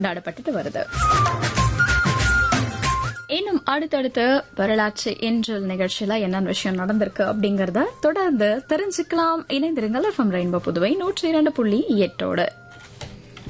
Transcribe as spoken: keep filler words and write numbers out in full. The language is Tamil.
கொண்டாடப்பட்டு வருது. இன்னும் அடுத்தடுத்த வரலாற்று இன்றல் நிகழ்ச்சியில என்ன விஷயம் நடந்திருக்கு அப்படிங்கறத தொடர்ந்து தெரிஞ்சுக்கலாம். இணைந்திருங்கள் எஃப்எம் ரெயின்போ புதுவை நூற்றி இரண்டு புள்ளி எட்டோடு.